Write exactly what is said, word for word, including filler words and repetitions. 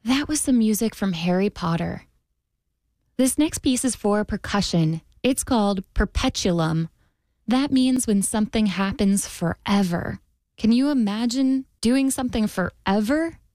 That was some music from Harry Potter. This next piece is for percussion. It's called perpetuum. That means when something happens forever. Can you imagine doing something forever?